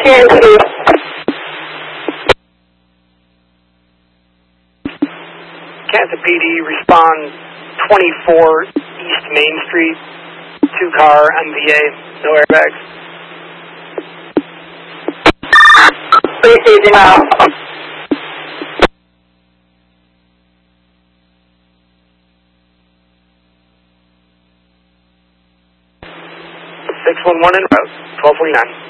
Kansas PD, respond 24 East Main Street, 2-car MVA, no airbags. Receiving out. 611 en route, 1249.